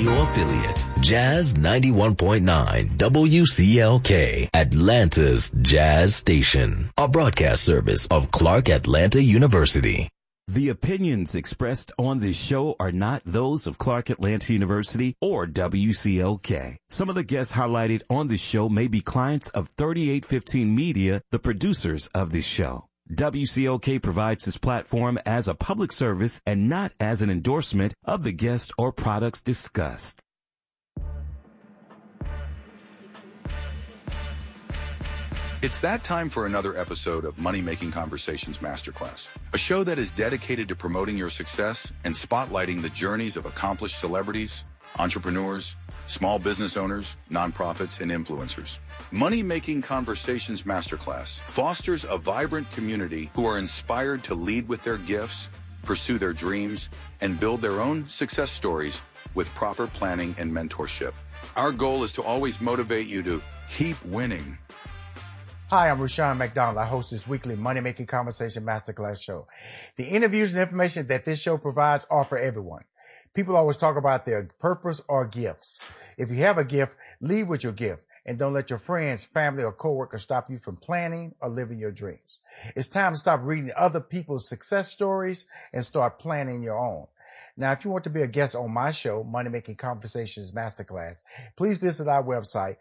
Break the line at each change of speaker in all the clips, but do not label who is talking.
radio affiliate, Jazz 91.9 WCLK, Atlanta's Jazz Station, a broadcast service of Clark Atlanta University.
The opinions expressed on this show are not those of Clark Atlanta University or WCLK. Some of the guests highlighted on this show may be clients of 3815 Media, the producers of this show. WCLK provides this platform as a public service and not as an endorsement of the guests or products discussed.
It's that time for another episode of Money Making Conversations Masterclass, a show that is dedicated to promoting your success and spotlighting the journeys of accomplished celebrities, entrepreneurs, small business owners, nonprofits, and influencers. Money Making Conversations Masterclass fosters a vibrant community who are inspired to lead with their gifts, pursue their dreams, and build their own success stories with proper planning and mentorship. Our goal is to always motivate you to keep winning.
Hi, I'm Rushion McDonald. I host this weekly Money Making Conversation Masterclass show. The interviews and information that this show provides are for everyone. People always talk about their purpose or gifts. If you have a gift, lead with your gift and don't let your friends, family, or coworkers stop you from planning or living your dreams. It's time to stop reading other people's success stories and start planning your own. Now, if you want to be a guest on my show, Money Making Conversations Masterclass, please visit our website,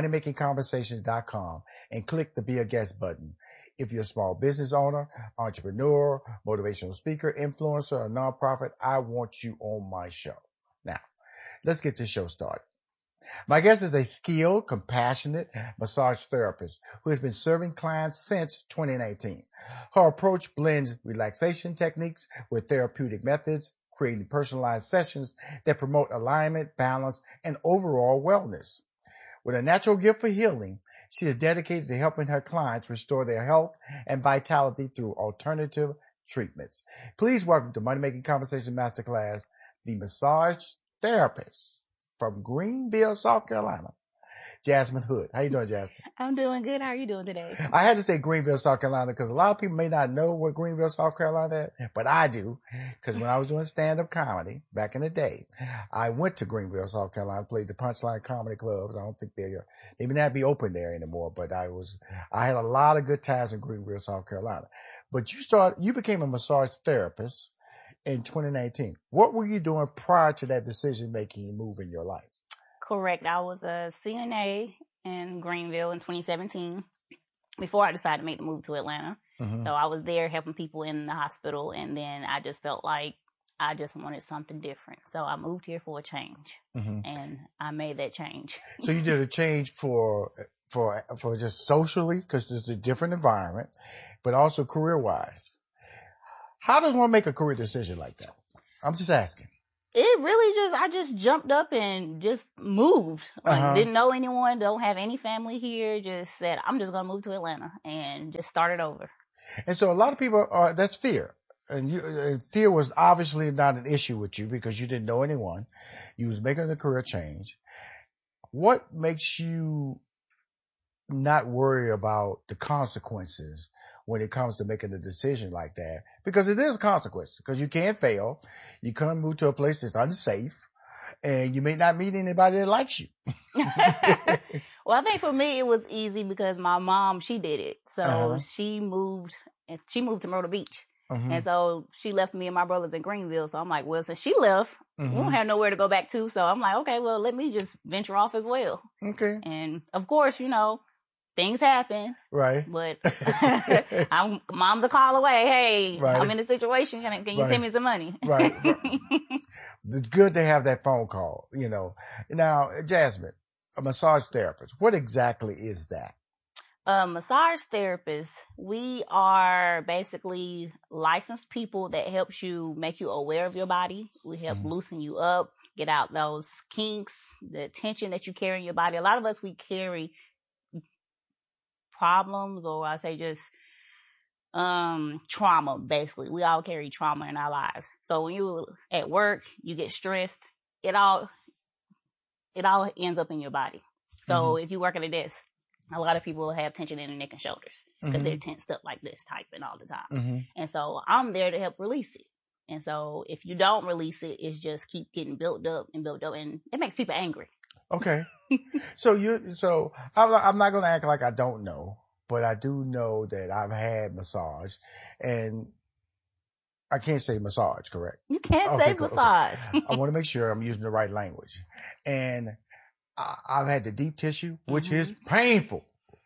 moneymakingconversations.com, and click the Be a Guest button. If you're a small business owner, entrepreneur, motivational speaker, influencer, or nonprofit, I want you on my show. Now, let's get this show started. My guest is a skilled, compassionate massage therapist who has been serving clients since 2019. Her approach blends relaxation techniques with therapeutic methods, creating personalized sessions that promote alignment, balance, and overall wellness. With a natural gift for healing, she is dedicated to helping her clients restore their health and vitality through alternative treatments. Please welcome to Money Making Conversation Masterclass, the massage therapist from Greenville, South Carolina, Jasmine Hood. How you doing, Jasmine?
I'm doing good. How are you doing today?
I had to say Greenville, South Carolina, because a lot of people may not know what Greenville, South Carolina is, but I do, because when I was doing stand-up comedy back in the day, I went to Greenville, South Carolina, played the Punchline Comedy Clubs. I don't think they may not be open there anymore, but I had a lot of good times in Greenville, South Carolina. But you became a massage therapist in 2019. What were you doing prior to that decision-making move in your life?
Correct. I was a CNA in Greenville in 2017 before I decided to make the move to Atlanta. Mm-hmm. So I was there helping people in the hospital, and then I just felt like I just wanted something different. So I moved here for a change, and I made that change.
So you did a change for just socially, because it's a different environment, but also career-wise. How does one make a career decision like that? I'm just asking.
It really I just jumped up and just moved. Didn't know anyone, don't have any family here. Just said, I'm just going to move to Atlanta and just started over. And
so a lot of people that's fear. And fear was obviously not an issue with you because you didn't know anyone. You was making a career change. What makes you not worry about the consequences when it comes to making a decision like that? Because it is a consequence, because you can't fail. You can't move to a place that's unsafe, and you may not meet anybody that likes you.
Well, I think for me it was easy because my mom, she did it. So she moved to Myrtle Beach. And so she left me and my brothers in Greenville. So I'm like, well, since she left, we don't have nowhere to go back to. So I'm like, okay, well, let me just venture off as well. Okay. And of course, things happen. Right. But mom's a call away. Hey, I'm in a situation. Can you send me some money? Right.
It's good to have that phone call, Now, Jasmine, a massage therapist, what exactly is that?
Massage therapists, we are basically licensed people that helps you, make you aware of your body. We help loosen you up, get out those kinks, the tension that you carry in your body. A lot of us, we carry problems, or I say just trauma, basically. We all carry trauma in our lives. So when you're at work, you get stressed, it all ends up in your body. So if you work at a desk, a lot of people have tension in their neck and shoulders because they're tensed up like this, typing all the time. And so I'm there to help release it And so if you don't release it, it's just keep getting built up, and it makes people angry.
Okay. So I'm not going to act like I don't know, but I do know that I've had massage, and I can't say massage, correct?
You can't say massage.
Okay. I want to make sure I'm using the right language. And I've had the deep tissue, which is painful.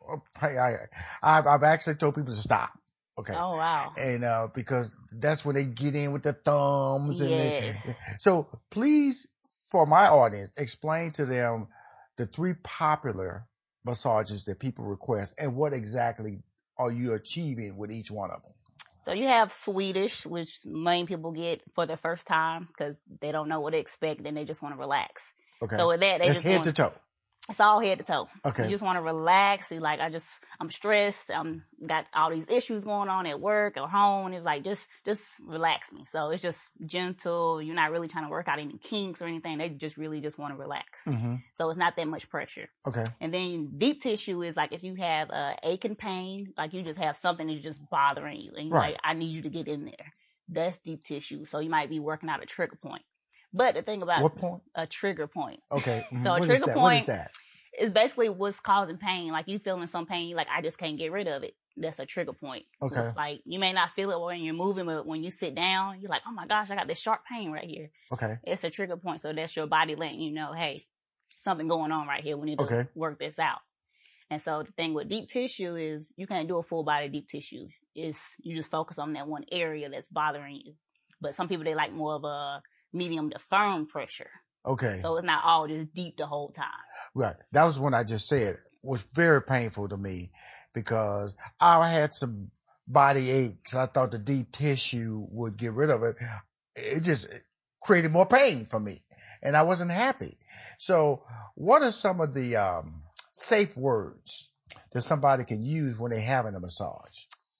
I've actually told people to stop. Okay.
Oh, wow.
And, because that's when they get in with the thumbs.
Yes.
So please, for my audience, explain to them the 3 popular massages that people request and what exactly are you achieving with each one of them.
So you have Swedish, which many people get for the first time because they don't know what to expect and they just want to relax.
Okay.
So with that,
that's head to toe.
It's all head to toe.
Okay.
You just want to relax. You're like, I'm stressed. Got all these issues going on at work or home. And it's like, just relax me. So it's just gentle. You're not really trying to work out any kinks or anything. They just really just want to relax. Mm-hmm. So it's not that much pressure.
Okay.
And then deep tissue is like if you have aching pain, like you just have something that's just bothering you. And you're like, I need you to get in there. That's deep tissue. So you might be working out a trigger point. But the thing about
what point?
A trigger point.
Okay.
Mm-hmm. So a trigger point. What is that? Is basically what's causing pain. Like you feeling some pain, you're like, I just can't get rid of it. That's a trigger point.
Okay.
Like you may not feel it when you're moving, but when you sit down, you're like, oh my gosh, I got this sharp pain right here.
Okay.
It's a trigger point. So that's your body letting you know, hey, something going on right here. We need to work this out. And so the thing with deep tissue is you can't do a full body deep tissue. You just focus on that one area that's bothering you. But some people, they like more of a medium to firm pressure.
Okay.
So it's not all just deep the whole time.
Right. That was what I just said. It was very painful to me because I had some body aches. I thought the deep tissue would get rid of it. It just created more pain for me and I wasn't happy. So what are some of the safe words that somebody can use when they're having a massage?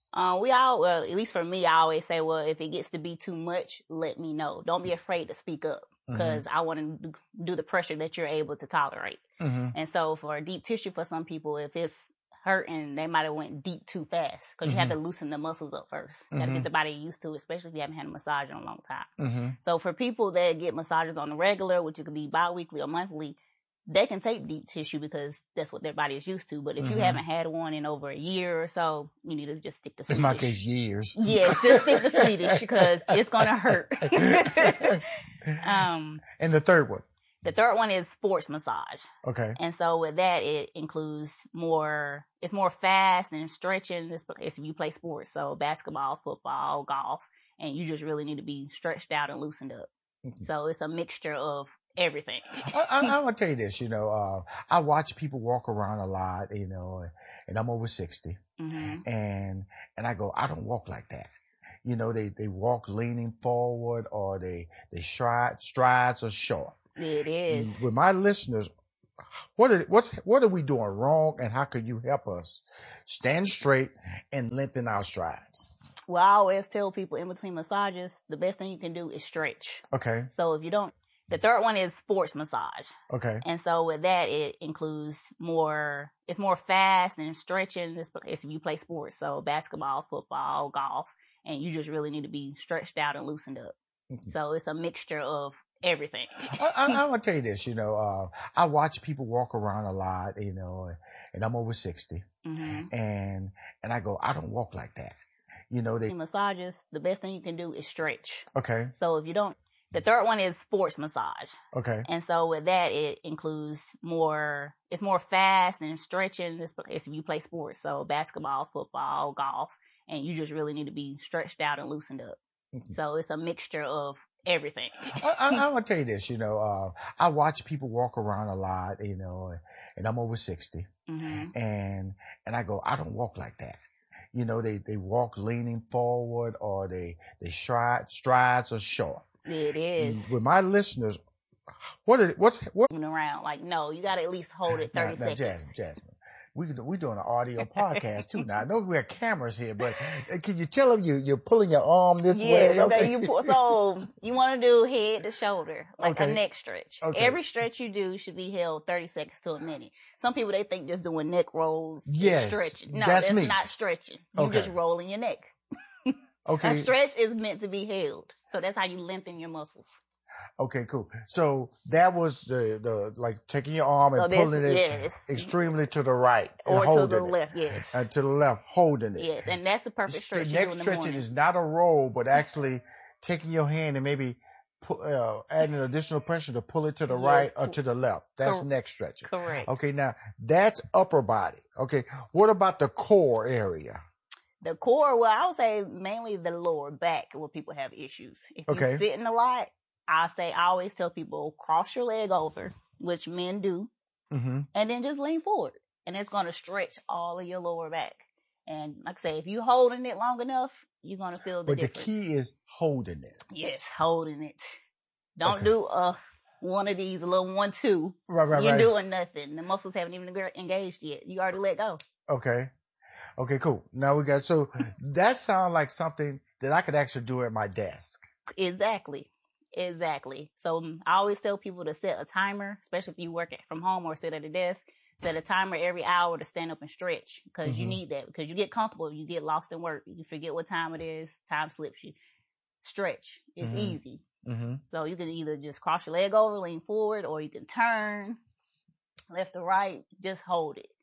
At least for me, I always say, well, if it gets to be too much, let me know. Don't be afraid to speak up because I want to do the pressure that you're able to tolerate. Mm-hmm. And so for deep tissue, for some people, if it's hurting, they might have went deep too fast because you have to loosen the muscles up first. You got to get the body used to it, especially if you haven't had a massage in a long time. Mm-hmm. So for people that get massages on the regular, which it could be bi-weekly or monthly, they can take deep tissue because that's what their body is used to. But if you haven't had one in over a year or so, you need to just stick to Swedish.
In my case, years.
Yes, just stick to Swedish because it's going to hurt.
And the third one?
The third one is sports massage.
Okay.
And so with that, it includes it's more fast and stretching. It's if you play sports, so basketball, football, golf, and you just really need to be stretched out and loosened up. Mm-hmm. So it's a mixture of everything.
I want to tell you this, I watch people walk around a lot, and I'm over 60 and I go, I don't walk like that. They walk leaning forward or they strides are short.
It is.
With my listeners, what are we doing wrong and how can you help us stand straight and lengthen our strides?
Well, I always tell people in between massages, the best thing you can do is stretch.
Okay.
So if you don't, the third one is sports massage.
Okay.
And so with that, it includes it's more fast and stretching. It's if you play sports, so basketball, football, golf, and you just really need to be stretched out and loosened up. Mm-hmm. So it's a mixture of everything.
I want to tell you this, I watch people walk around a lot, and I'm over 60 and I go, I don't walk like that.
Massages, the best thing you can do is stretch.
Okay.
So if you don't, the third one is sports massage.
Okay.
And so with that, it includes it's more fast and stretching. It's if you play sports, so basketball, football, golf, and you just really need to be stretched out and loosened up. Mm-hmm. So it's a mixture of everything.
I want to tell you this, I watch people walk around a lot, and I'm over 60 and I go, I don't walk like that. They walk leaning forward or they strides are short.
It is.
With my listeners, what's
around? Like, no, you got to at least hold it 30 seconds.
Jasmine, we're doing an audio podcast too now. I know we have cameras here, but can you tell them you're pulling your arm this way?
Okay. So you want to do head to shoulder, like a neck stretch. Okay. Every stretch you do should be held 30 seconds to a minute. Some people, they think just doing neck rolls is stretching. No, that's not stretching. You just rolling your neck.
Okay.
A stretch is meant to be held. So that's how you lengthen your muscles.
Okay, cool. So that was the like taking your arm and pulling it extremely to the right and
or
holding
to the left, yes.
And to the left, holding it.
Yes, and that's the perfect stretch.
Neck stretching is not a roll, but actually taking your hand and maybe adding additional pressure to pull it to the right or to the left. That's neck stretching.
Correct.
Okay, now that's upper body. Okay, what about the core area?
The core, well, I would say mainly the lower back where people have issues. If you're sitting a lot, I always tell people, cross your leg over, which men do, and then just lean forward. And it's going to stretch all of your lower back. And like I say, if you're holding it long enough, you're going to feel the difference.
But the key is holding it.
Yes, holding it. Don't do one of these, a little 1-2.
Right.
You're doing nothing. The muscles haven't even engaged yet. You already let go.
Okay, cool. Now so that sounds like something that I could actually do at my desk.
Exactly. So I always tell people to set a timer, especially if you work from home or sit at a desk. Set a timer every hour to stand up and stretch because you need that. Because you get comfortable, you get lost in work, you forget what time it is, time slips you. Stretch. It's easy. So you can either just cross your leg over, lean forward, or you can turn left or right. Just hold it.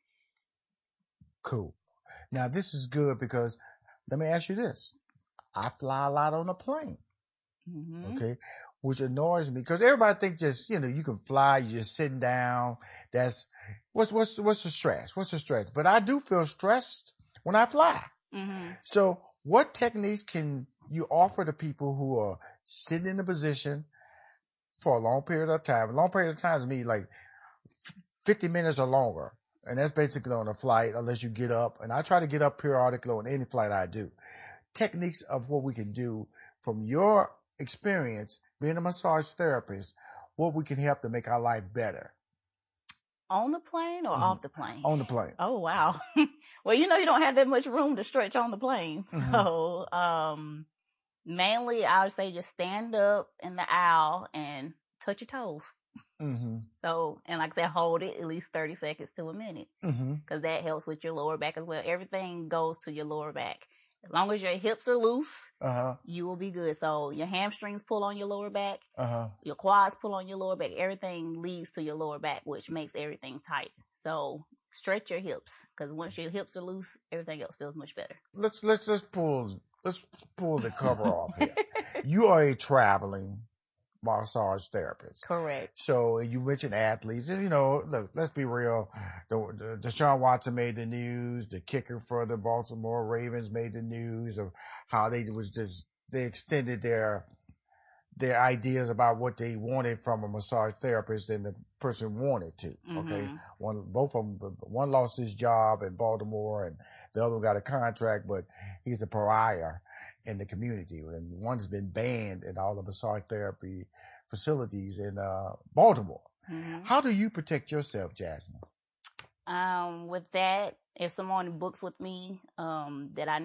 Cool. Now this is good because let me ask you this. I fly a lot on a plane. Okay. Which annoys me because everybody thinks just, you can fly, you're just sitting down. That's what's the stress? What's the stress? But I do feel stressed when I fly. So what techniques can you offer to people who are sitting in a position for a long period of time? A long period of time to me like 50 minutes or longer. And that's basically on a flight unless you get up. And I try to get up periodically on any flight I do. Techniques of what we can do from your experience being a massage therapist, what we can help to make our life better.
On the plane or off the plane?
On the plane.
Oh, wow. Well, you don't have that much room to stretch on the plane. So, mainly I would say just stand up in the aisle and touch your toes. So, and like I said, hold it at least 30 seconds to a minute. Because that helps with your lower back as well. Everything goes to your lower back. As long as your hips are loose, you will be good. So your hamstrings pull on your lower back, your quads pull on your lower back. Everything leads to your lower back, which makes everything tight. So stretch your hips, because once your hips are loose, everything else feels much better.
Let's pull the cover off here. You are a traveling massage therapist.
Correct.
So you mentioned athletes, and look, let's be real. Deshaun Watson made the news. The kicker for the Baltimore Ravens made the news of how they extended their ideas about what they wanted from a massage therapist than the person wanted to. Okay, both of them. One lost his job in Baltimore, and the other one got a contract, but he's a pariah in the community, and one's been banned in all the massage therapy facilities in Baltimore. How do you protect yourself, Jasmine?
With that, if someone books with me, that I